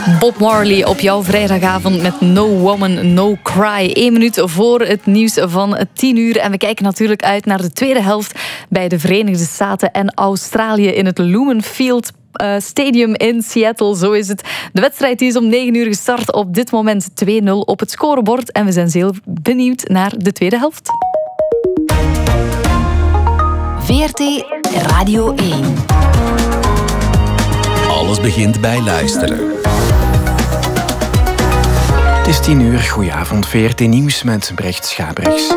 Bob Marley op jouw vrijdagavond met No Woman, No Cry. 1 minuut voor het nieuws van 10 uur. En we kijken natuurlijk uit naar de tweede helft bij de Verenigde Staten en Australië in het Lumen Field Stadium in Seattle. Zo is het. De wedstrijd die is om 9 uur gestart. Op dit moment 2-0 op het scorebord. En we zijn zeer benieuwd naar de tweede helft. VRT Radio 1. Alles begint bij luisteren. Het is 10 uur. Goedenavond. VRT Nieuws met Brecht Schaabrechts.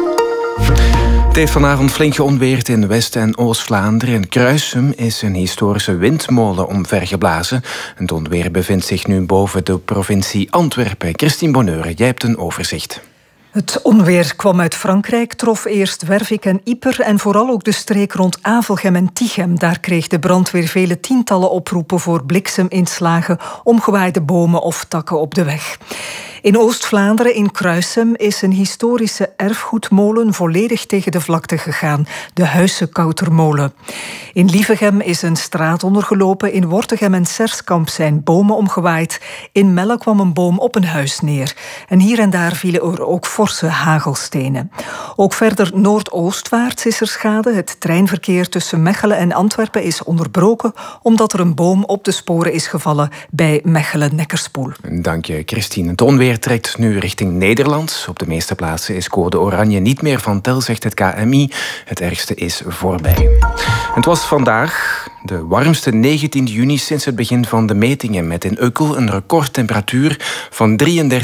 Het heeft vanavond flink geonweerd in West- en Oost-Vlaanderen. In Kruisum is een historische windmolen omvergeblazen. Het onweer bevindt zich nu boven de provincie Antwerpen. Christine Bonheur, jij hebt een overzicht. Het onweer kwam uit Frankrijk, trof eerst Wervik en Ieper en vooral ook de streek rond Avelgem en Tichem. Daar kreeg de brandweer vele tientallen oproepen voor blikseminslagen, omgewaaide bomen of takken op de weg. In Oost-Vlaanderen, in Kruisum, is een historische erfgoedmolen volledig tegen de vlakte gegaan, de Huisse Koutermolen. In Lievegem is een straat ondergelopen, in Wortegem en Serskamp zijn bomen omgewaaid. In Melle kwam een boom op een huis neer. En hier en daar vielen er ook forse hagelstenen. Ook verder noordoostwaarts is er schade. Het treinverkeer tussen Mechelen en Antwerpen is onderbroken omdat er een boom op de sporen is gevallen bij Mechelen-Nekkerspoel. Dank je, Christine. Het onweer trekt nu richting Nederland. Op de meeste plaatsen is code oranje niet meer van tel, zegt het KMI. Het ergste is voorbij. Het was vandaag de warmste 19 juni sinds het begin van de metingen, met in Ukkel een recordtemperatuur van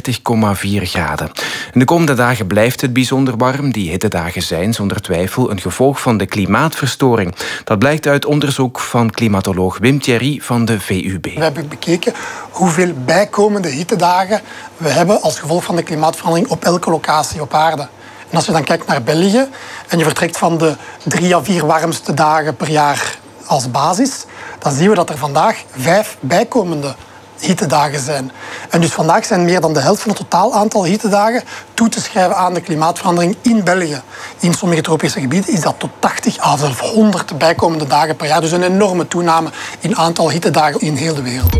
33,4 graden. En de komende dagen blijft het bijzonder warm. Die hittedagen zijn zonder twijfel een gevolg van de klimaatverstoring. Dat blijkt uit onderzoek van klimatoloog Wim Thierry van de VUB. We hebben bekeken hoeveel bijkomende hittedagen we hebben als gevolg van de klimaatverandering op elke locatie op aarde. En als je dan kijkt naar België en je vertrekt van de 3 à 4 warmste dagen per jaar als basis, dan zien we dat er vandaag 5 bijkomende hittedagen zijn. En dus vandaag zijn meer dan de helft van het totaal aantal hittedagen toe te schrijven aan de klimaatverandering in België. In sommige tropische gebieden is dat tot 80 à zelfs 100 bijkomende dagen per jaar. Dus een enorme toename in aantal hittedagen in heel de wereld.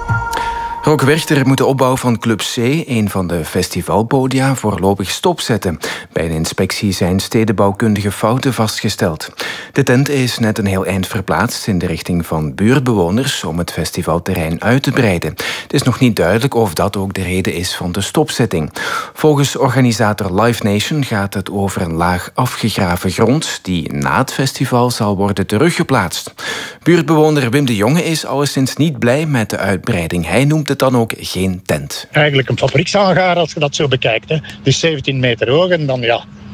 Roque Werchter moet de opbouw van Club C, een van de festivalpodia, voorlopig stopzetten. Bij een inspectie zijn stedenbouwkundige fouten vastgesteld. De tent is net een heel eind verplaatst in de richting van buurtbewoners om het festivalterrein uit te breiden. Het is nog niet duidelijk of dat ook de reden is van de stopzetting. Volgens organisator Live Nation gaat het over een laag afgegraven grond die na het festival zal worden teruggeplaatst. Buurtbewoner Wim de Jonge is alleszins niet blij met de uitbreiding. Hij noemt het dan ook geen tent. Eigenlijk een fabriekshangaar als je dat zo bekijkt. Hè. Dus 17 meter hoog en dan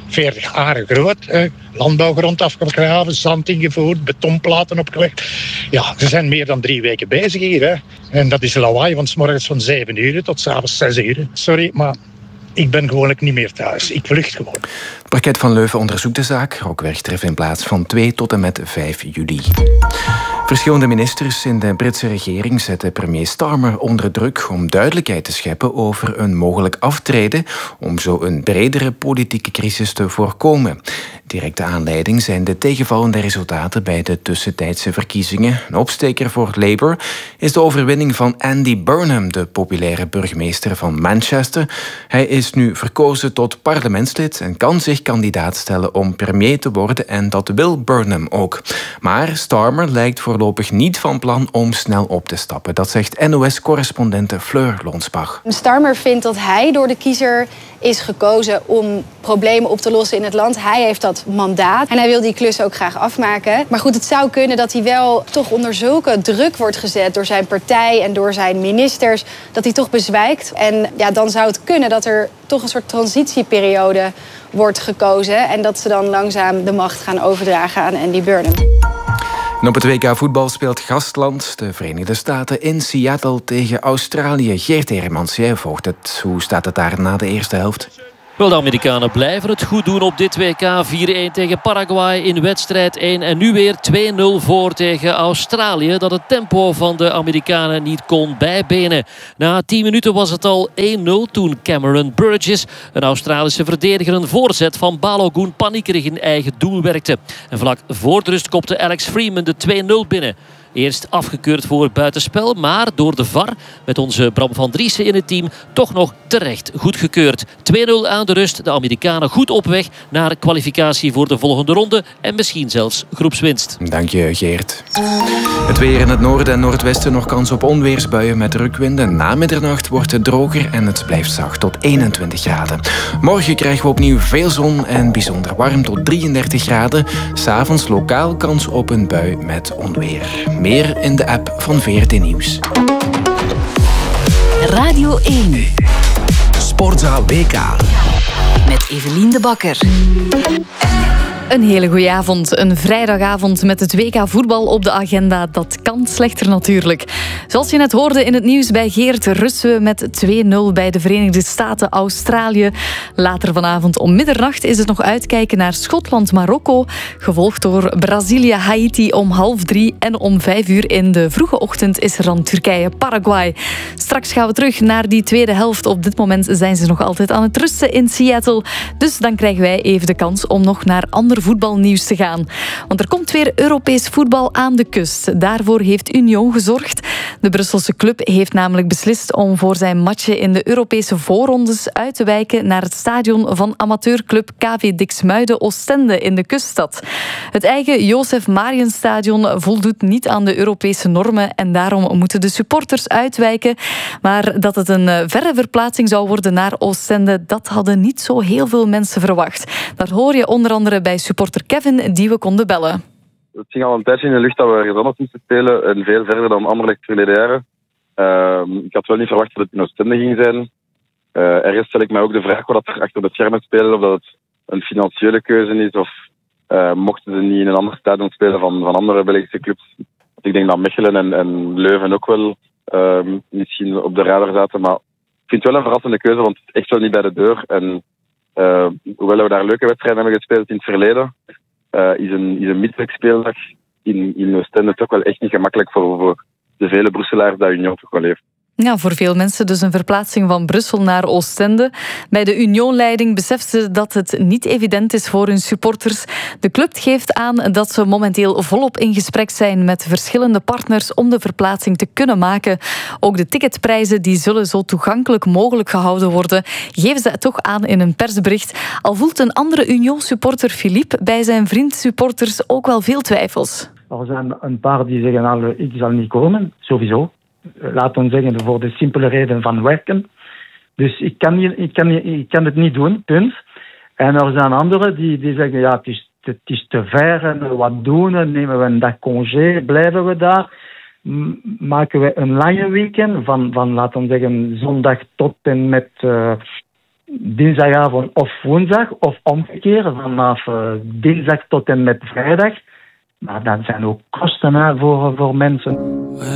40 aren groot. Landbouwgrond afgegraven, zand ingevoerd, betonplaten opgelegd. Ja, ze zijn meer dan 3 weken bezig hier. Hè. En dat is lawaai, want 's morgens van 7 uur tot 's avonds 6 uur. Sorry, maar ik ben gewoonlijk niet meer thuis. Ik vlucht gewoon. Het parket van Leuven onderzoekt de zaak. Roque Werchter in plaats van 2 tot en met 5 juli. Verschillende ministers in de Britse regering zetten premier Starmer onder druk om duidelijkheid te scheppen over een mogelijk aftreden, om zo een bredere politieke crisis te voorkomen. Directe aanleiding zijn de tegenvallende resultaten bij de tussentijdse verkiezingen. Een opsteker voor Labour is de overwinning van Andy Burnham, de populaire burgemeester van Manchester. Hij is nu verkozen tot parlementslid en kan zich kandidaat stellen om premier te worden, en dat wil Burnham ook. Maar Starmer lijkt voorlopig niet van plan om snel op te stappen. Dat zegt NOS-correspondente Fleur Lonsbach. Starmer vindt dat hij door de kiezer is gekozen om problemen op te lossen in het land. Hij heeft dat mandaat en hij wil die klus ook graag afmaken. Maar goed, het zou kunnen dat hij wel toch onder zulke druk wordt gezet door zijn partij en door zijn ministers, dat hij toch bezwijkt. En ja, dan zou het kunnen dat er toch een soort transitieperiode wordt gekozen en dat ze dan langzaam de macht gaan overdragen aan Andy Burnham. En op het WK voetbal speelt gastland de Verenigde Staten in Seattle tegen Australië. Geert Heremans, jij volgt het. Hoe staat het daar na de eerste helft? Wel, de Amerikanen blijven het goed doen op dit WK. 4-1 tegen Paraguay in wedstrijd 1. En nu weer 2-0 voor tegen Australië, dat het tempo van de Amerikanen niet kon bijbenen. Na 10 minuten was het al 1-0 toen Cameron Burgess, een Australische verdediger, een voorzet van Balogun paniekerig in eigen doel werkte. En vlak voor de rust kopte Alex Freeman de 2-0 binnen. Eerst afgekeurd voor buitenspel, maar door de VAR met onze Bram van Driessen in het team toch nog terecht goedgekeurd. 2-0 aan de rust. De Amerikanen goed op weg naar kwalificatie voor de volgende ronde en misschien zelfs groepswinst. Dank je, Geert. Het weer in het noorden en noordwesten nog kans op onweersbuien met rukwinden. Na middernacht wordt het droger en het blijft zacht tot 21 graden. Morgen krijgen we opnieuw veel zon en bijzonder warm tot 33 graden. 's Avonds lokaal kans op een bui met onweer. Meer in de app van VRT Nieuws. Radio 1. Sportzaal WK. Met Evelien de Bakker. Een hele goede avond. Een vrijdagavond met het WK voetbal op de agenda. Dat kan slechter natuurlijk. Zoals je net hoorde in het nieuws bij Geert, rusten we met 2-0 bij de Verenigde Staten Australië. Later vanavond om middernacht is het nog uitkijken naar Schotland-Marokko. Gevolgd door Brazilië-Haiti om 2:30. En om 5:00 in de vroege ochtend is er dan Turkije-Paraguay. Straks gaan we terug naar die tweede helft. Op dit moment zijn ze nog altijd aan het rusten in Seattle. Dus dan krijgen wij even de kans om nog naar ander voetbalnieuws te gaan. Want er komt weer Europees voetbal aan de kust. Daarvoor heeft Union gezorgd. De Brusselse club heeft namelijk beslist om voor zijn matchen in de Europese voorrondes uit te wijken naar het stadion van amateurclub KV Diksmuide Oostende in de kuststad. Het eigen Josef Marienstadion voldoet niet aan de Europese normen en daarom moeten de supporters uitwijken. Maar dat het een verre verplaatsing zou worden naar Oostende, dat hadden niet zo heel veel mensen verwacht. Dat hoor je onder andere bij supporter Kevin, die we konden bellen. Het ging al een tijdje in de lucht dat we ergens anders moesten spelen en veel verder dan Anderlecht verleden jaren. Ik had wel niet verwacht dat het in Oostende ging zijn. Ergens stel ik mij ook de vraag wat er achter de schermen spelen, of dat het een financiële keuze is of mochten ze niet in een ander stadion spelen van andere Belgische clubs. Want ik denk dat Mechelen en Leuven ook wel misschien op de radar zaten, maar ik vind het wel een verrassende keuze, want het is echt wel niet bij de deur. En hoewel we daar leuke wedstrijden hebben gespeeld in het verleden, is een midweekspeeldag in Oostende toch wel echt niet gemakkelijk voor de vele Brusselaars dat Union toch wel heeft. Ja, voor veel mensen dus een verplaatsing van Brussel naar Oostende. Bij de Union-leiding beseffen ze dat het niet evident is voor hun supporters. De club geeft aan dat ze momenteel volop in gesprek zijn met verschillende partners om de verplaatsing te kunnen maken. Ook de ticketprijzen die zullen zo toegankelijk mogelijk gehouden worden, geven ze toch aan in een persbericht. Al voelt een andere Union-supporter, Philippe, bij zijn vriend-supporters ook wel veel twijfels. Er zijn een paar die zeggen al, ik zal niet komen, sowieso. Laat ons zeggen, voor de simpele reden van werken. Dus ik kan het niet doen, punt. En er zijn anderen die zeggen, ja, het is te ver en wat doen, nemen we een dag congé, blijven we daar. Maken we een lange weekend van laten we zeggen, zondag tot en met dinsdagavond of woensdag, of omgekeerd, vanaf dinsdag tot en met vrijdag. Maar dat zijn ook kosten voor mensen.